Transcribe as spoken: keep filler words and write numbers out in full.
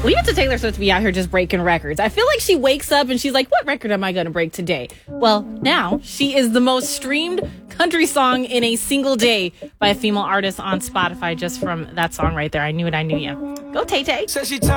Leave it to Taylor Swift to be out here just breaking records. I feel like she wakes up and she's like, what record am I going to break today? Well, now she is the most streamed country song in a single day by a female artist on Spotify just from that song right there. I Knew It, I Knew Ya. Go, Tay Tay.